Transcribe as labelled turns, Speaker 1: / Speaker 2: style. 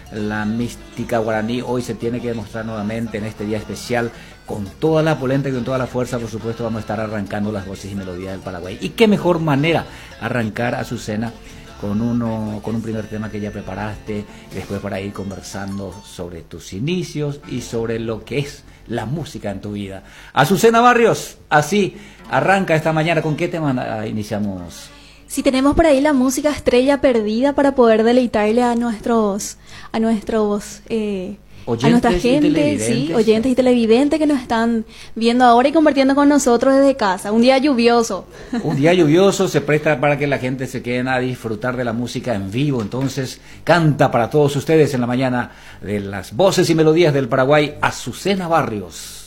Speaker 1: la mística guaraní hoy se tiene que demostrar nuevamente en este día especial. Con toda la polenta y con toda la fuerza, por supuesto, vamos a estar arrancando las voces y melodías del Paraguay. Y qué mejor manera arrancar, Azucena, con un primer tema que ya preparaste, después para ir conversando sobre tus inicios y sobre lo que es la música en tu vida. Azucena Barrios, así arranca esta mañana. ¿Con qué tema iniciamos?
Speaker 2: Si tenemos por ahí la música Estrella Perdida para poder deleitarle a nuestra gente, sí, oyentes y televidentes que nos están viendo ahora y compartiendo con nosotros desde casa. Un día lluvioso.
Speaker 1: Un día lluvioso se presta para que la gente se quede a disfrutar de la música en vivo. Entonces, canta para todos ustedes en la mañana de las voces y melodías del Paraguay, Azucena Barrios.